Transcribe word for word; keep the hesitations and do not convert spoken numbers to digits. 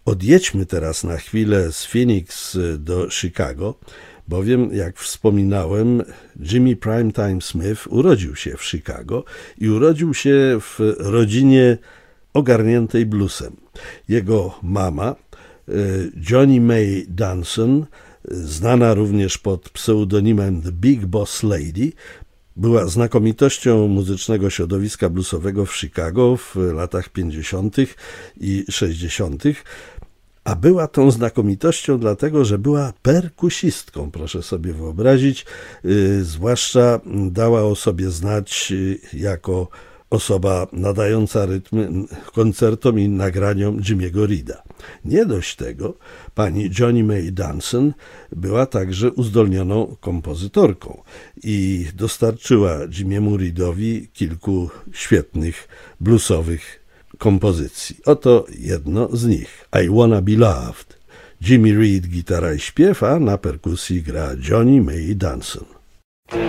Odjedźmy teraz na chwilę z Phoenix do Chicago, bowiem, jak wspominałem, Jimmy Primetime Smith urodził się w Chicago i urodził się w rodzinie ogarniętej bluesem. Jego mama, Johnny Mae Dunson, znana również pod pseudonimem The Big Boss Lady, była znakomitością muzycznego środowiska bluesowego w Chicago w latach pięćdziesiątych i sześćdziesiątych, a była tą znakomitością dlatego, że była perkusistką, proszę sobie wyobrazić, yy, zwłaszcza dała o sobie znać yy, jako osoba nadająca rytm koncertom i nagraniom Jimmy'ego Reeda. Nie dość tego, pani Johnny Mae Dunson była także uzdolnioną kompozytorką i dostarczyła Jimmy'emu Reedowi kilku świetnych bluesowych kompozycji. Oto jedno z nich. I Wanna Be Loved. Jimmy Reed, gitara i śpiew, a na perkusji gra Johnny Mae Dunson.